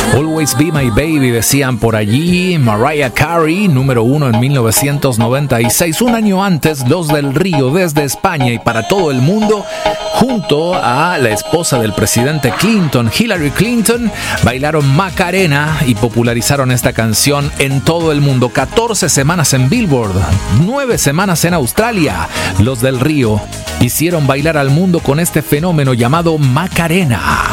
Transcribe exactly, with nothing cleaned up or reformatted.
Always Be My Baby, decían por allí. Mariah Carey, número uno en mil novecientos noventa y seis. Un año antes, Los del Río, desde España y para todo el mundo, junto a la esposa del presidente Clinton, Hillary Clinton, bailaron Macarena y popularizaron esta canción en todo el mundo. catorce semanas en Billboard, nueve semanas en Australia. Los del Río hicieron bailar al mundo con este fenómeno llamado Macarena.